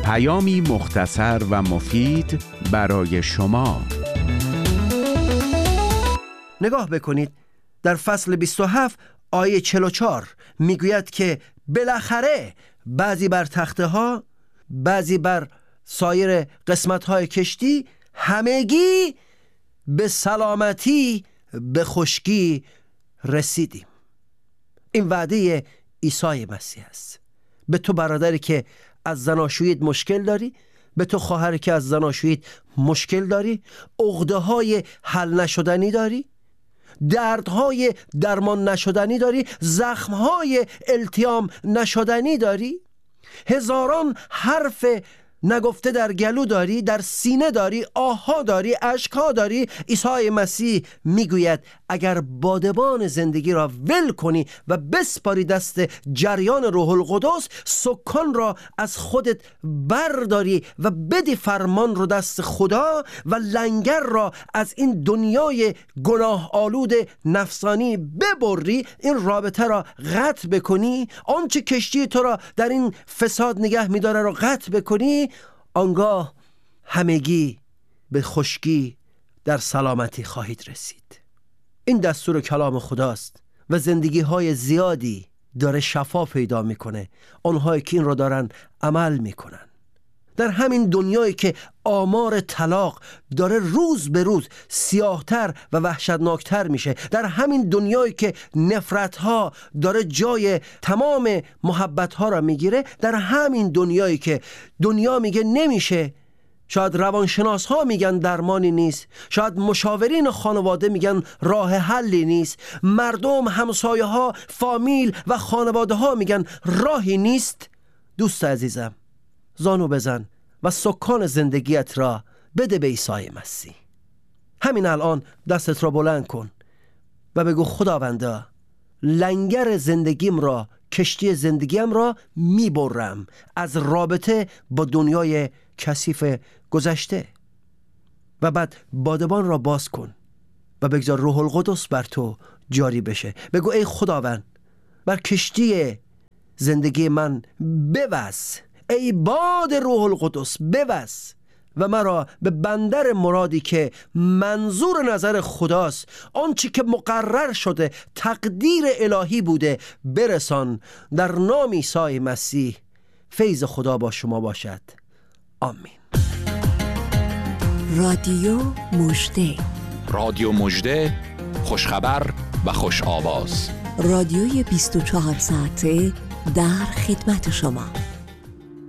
پیامی مختصر و مفید برای شما. نگاه بکنید در فصل 27 آیه 44 میگوید که بالاخره بعضی بر تخته ها، بعضی بر سایر قسمت های کشتی، همگی به سلامتی به خشکی رسیدیم. این وعده عیسی مسیح است. به تو برادری که از زناشوییت مشکل داری، به تو خواهری که از زناشوییت مشکل داری، عقده‌های حل نشدنی داری، دردهای درمان نشدنی داری، زخمهای التیام نشدنی داری، هزاران حرف نگفته در گلو داری، در سینه داری، آها داری، اشکها داری، عیسی مسیح میگوید اگر بادبان زندگی را ول کنی و بسپاری دست جریان روح القدس، سکان را از خودت برداری و بدی فرمان رو دست خدا و لنگر را از این دنیای گناه آلود نفسانی ببری، این رابطه را قطع بکنی، آنچه کشتی تو را در این فساد نگه میداره را قطع بکنی، آنگاه همگی به خشکی در سلامتی خواهید رسید. این دستور کلام خداست و زندگی های زیادی داره شفا پیدا میکنه، آنهایی که این را دارن عمل میکنن. در همین دنیایی که آمار طلاق داره روز به روز سیاهتر و وحشتناکتر میشه، در همین دنیایی که نفرتها داره جای تمام محبتها را میگیره، در همین دنیایی که دنیا میگه نمیشه، شاید روانشناس ها میگن درمانی نیست، شاید مشاورین خانواده میگن راه حلی نیست، مردم، همسایه ها، فامیل و خانواده ها میگن راهی نیست، دوست عزیزم زانو بزن و سکان زندگیت را بده به عیسی مسیح. همین الان دستت را بلند کن و بگو خداوندا، لنگر زندگیم را، کشتی زندگیم را میبرم از رابطه با دنیای کثیف گذشته. و بعد بادبان را باز کن و بگذار روح القدس بر تو جاری بشه. بگو ای خداوند، بر کشتی زندگی من بوز، ای باد روح القدس بوز و مرا به بندر مرادی که منظور نظر خداست، آنچه که مقرر شده، تقدیر الهی بوده، برسان. در نام عیسی مسیح فیض خدا با شما باشد. آمین. رادیو مژده، رادیو مژده، خوشخبر و خوش آواز. رادیوی 24 ساعته در خدمت شما.